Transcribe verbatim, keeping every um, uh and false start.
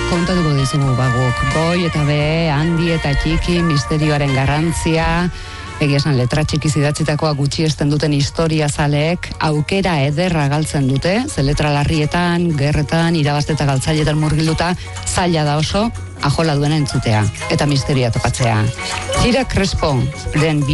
kontatuko dizugu baguk. Goi eta be, handi eta txiki, misterioaren garrantzia, egia esan letra txikiz idatzitakoa gutxiesten duten historia zaleek aukera ederra galtzen dute, ze letra larrietan, gerretan, irabazteta galtzailetan murgilduta, zaila da oso, ajola duena entzutea, eta misterioa topatzea. Txira Crespo, den